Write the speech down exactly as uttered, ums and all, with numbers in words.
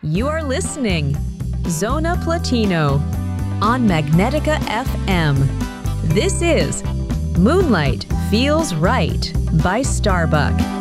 You are listening Zona Platino on Magnetica F M. This is Moonlight Feels Right by Starbuck.